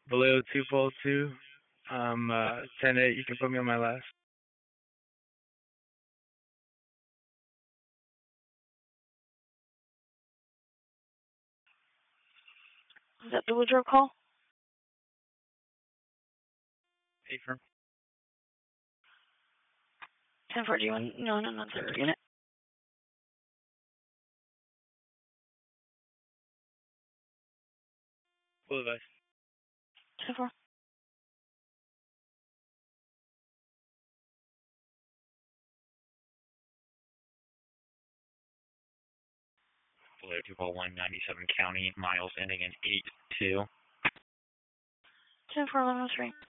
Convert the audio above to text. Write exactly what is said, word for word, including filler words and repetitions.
Below two pole two. Um, uh, ten eight. You can put me on my last. Is that the Woodrow call? Hey, firm. ten four, do you want no, no, no, third unit? Full advice. ten four. Below two pole one, ninety-seven county, miles ending in eight two. ten four, eleven oh three.